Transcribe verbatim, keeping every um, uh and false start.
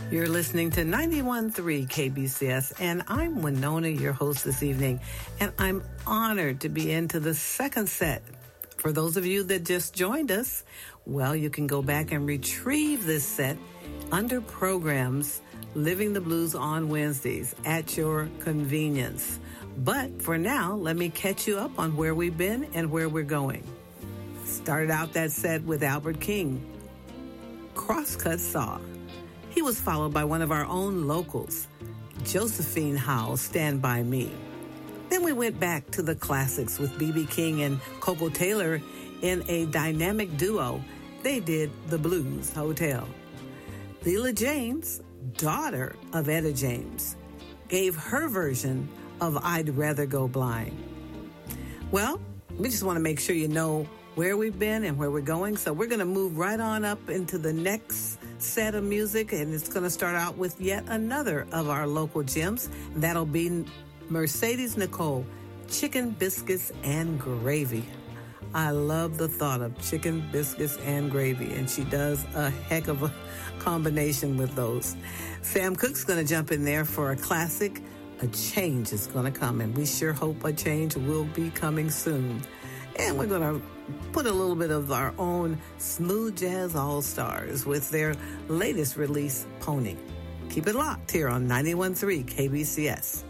You're listening to ninety-one point three K B C S, and I'm Winona, your host this evening, and I'm honored to be into the second set. For those of you that just joined us, well, you can go back and retrieve this set under programs Living the Blues on Wednesdays at your convenience. But for now, let me catch you up on where we've been and where we're going. Started out that set with Albert King, Crosscut Saw. He was followed by one of our own locals, Josephine Howe, Stand By Me. Then we went back to the classics with B B King and Coco Taylor in a dynamic duo. They did The Blues Hotel. Leela James, daughter of Etta James, gave her version of I'd Rather Go Blind. Well, we just want to make sure you know where we've been and where we're going. So we're going to move right on up into the next set of music, and it's going to start out with yet another of our local gems. That'll be Mercedes Nicole, Chicken Biscuits and Gravy. I love the thought of chicken biscuits and gravy, and she does a heck of a combination with those. Sam Cooke's going to jump in there for a classic. A change is going to come, and we sure hope a change will be coming soon. And we're going to put a little bit of our own smooth jazz all-stars with their latest release, Pony. Keep it locked here on ninety-one point three K B C S.